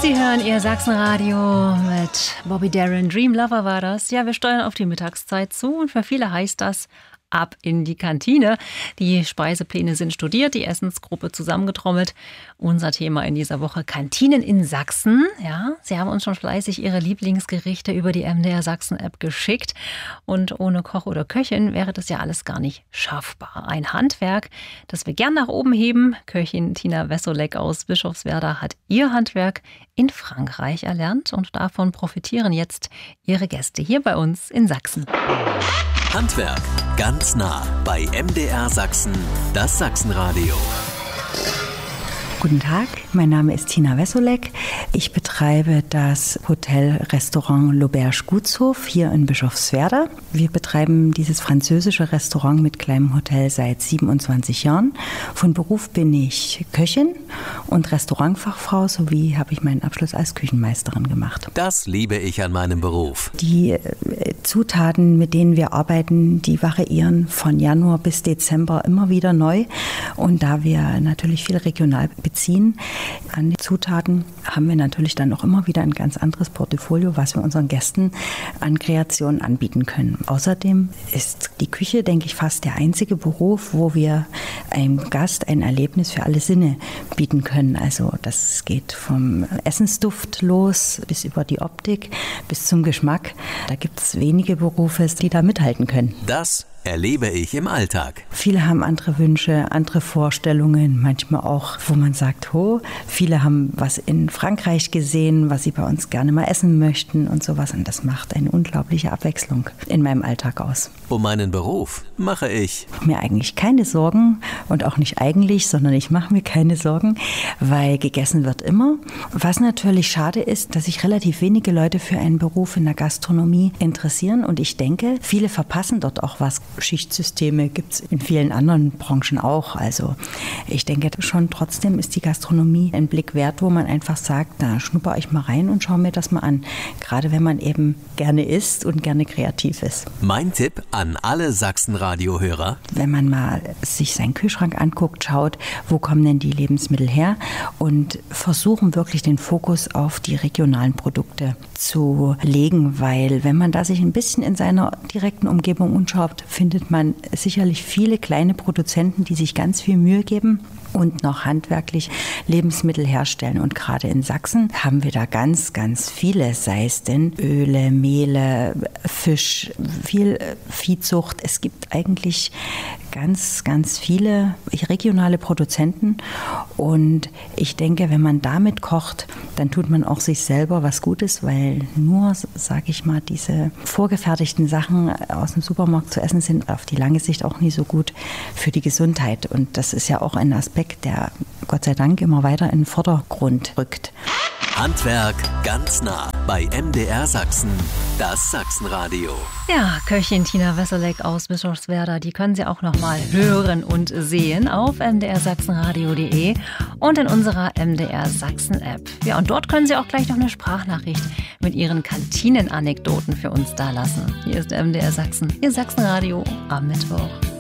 Sie hören Ihr Sachsenradio mit Bobby Darin. Dream Lover war das. Ja, wir steuern auf die Mittagszeit zu und für viele heißt das ab in die Kantine. Die Speisepläne sind studiert, die Essensgruppe zusammengetrommelt. Unser Thema in dieser Woche: Kantinen in Sachsen. Ja, Sie haben uns schon fleißig Ihre Lieblingsgerichte über die MDR Sachsen App geschickt. Und ohne Koch oder Köchin wäre das ja alles gar nicht schaffbar. Ein Handwerk, das wir gern nach oben heben. Köchin Tina Wessolek aus Bischofswerda hat ihr Handwerk in Frankreich erlernt und davon profitieren jetzt ihre Gäste hier bei uns in Sachsen. Handwerk ganz nah bei MDR Sachsen, das Sachsenradio. Guten Tag, mein Name ist Tina Wessolek. Ich betreibe das Hotel-Restaurant L'Auberge Gutshof hier in Bischofswerda. Wir betreiben dieses französische Restaurant mit kleinem Hotel seit 27 Jahren. Von Beruf bin ich Köchin und Restaurantfachfrau, sowie habe ich meinen Abschluss als Küchenmeisterin gemacht. Das liebe ich an meinem Beruf. Die Zutaten, mit denen wir arbeiten, die variieren von Januar bis Dezember immer wieder neu. Und da wir natürlich viel regional beziehen an die Zutaten, haben wir natürlich dann auch immer wieder ein ganz anderes Portfolio, was wir unseren Gästen an Kreationen anbieten können. Außerdem ist die Küche, denke ich, fast der einzige Beruf, wo wir einem Gast ein Erlebnis für alle Sinne bieten können. Also das geht vom Essensduft los bis über die Optik bis zum Geschmack. Da gibt es wenige Berufe, die da mithalten können. Das erlebe ich im Alltag. Viele haben andere Wünsche, andere Vorstellungen, manchmal auch, wo man sagt, viele haben was in Frankreich gesehen, was sie bei uns gerne mal essen möchten und sowas. Und das macht eine unglaubliche Abwechslung in meinem Alltag aus. Um meinen Beruf mache ich mir eigentlich keine Sorgen, und auch nicht eigentlich, sondern ich mache mir keine Sorgen, weil gegessen wird immer. Was natürlich schade ist, dass sich relativ wenige Leute für einen Beruf in der Gastronomie interessieren, und ich denke, viele verpassen dort auch was. Schichtsysteme gibt es in vielen anderen Branchen auch. Also ich denke schon, trotzdem ist die Gastronomie ein Blick wert, wo man einfach sagt, na, schnupper ich mal rein und schau mir das mal an. Gerade wenn man eben gerne isst und gerne kreativ ist. Mein Tipp an alle Sachsenradio-Hörer: Wenn man mal sich seinen Kühlschrank anguckt, schaut, wo kommen denn die Lebensmittel her, und versuchen wirklich den Fokus auf die regionalen Produkte zu legen, weil wenn man da sich ein bisschen in seiner direkten Umgebung umschaut, findet man sicherlich viele kleine Produzenten, die sich ganz viel Mühe geben und noch handwerklich Lebensmittel herstellen. Und gerade in Sachsen haben wir da ganz, ganz viele, sei es denn Öle, Mehle, Fisch, viel Viehzucht. Es gibt eigentlich ganz, ganz viele regionale Produzenten, und ich denke, wenn man damit kocht, dann tut man auch sich selber was Gutes, weil nur, sage ich mal, diese vorgefertigten Sachen aus dem Supermarkt zu essen sind auf die lange Sicht auch nie so gut für die Gesundheit, und das ist ja auch ein Aspekt, der Gott sei Dank immer weiter in den Vordergrund rückt. Handwerk ganz nah bei MDR Sachsen, das Sachsenradio. Ja, Köchin Tina Wessolek aus Bischofswerda, die können Sie auch noch mal hören und sehen auf mdrsachsenradio.de und in unserer MDR Sachsen App. Ja, und dort können Sie auch gleich noch eine Sprachnachricht mit Ihren Kantinenanekdoten für uns dalassen. Hier ist MDR Sachsen, Ihr Sachsenradio am Mittwoch.